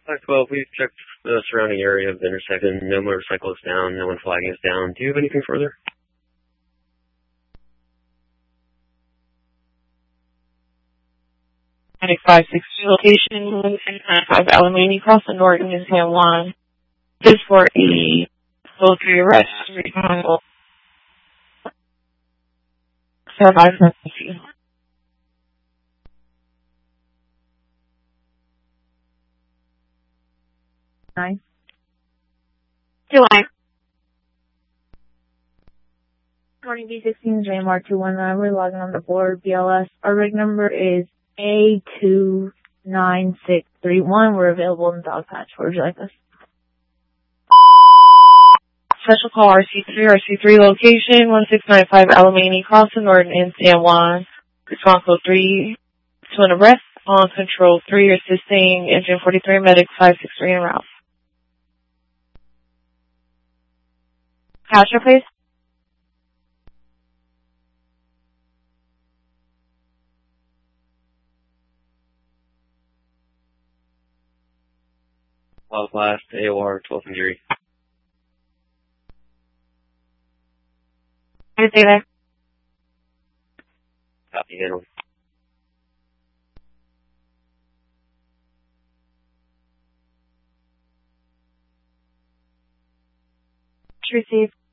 512, we've checked the surrounding area of the intersection. No motorcycle is down, no one flagging is down. Do you have anything further? 560 location, 1695 Alamany Crossing, Norton in San Juan. This is for a full 3 arrest. Stand by for you. Nine. July. Morning B16 JMR219. We're logging on the board. BLS. Our rig number is A29631. We're available in the dog patch. Where would you like us? Special call RC3 location 1695 Alamany Crossing, Norton in San Juan. Response code 3 to an arrest on control 3 assisting engine 43 medic 563 en route. Passenger, please. Last AOR 12 and Geary. Can you stay there? Copy, handle. Receive.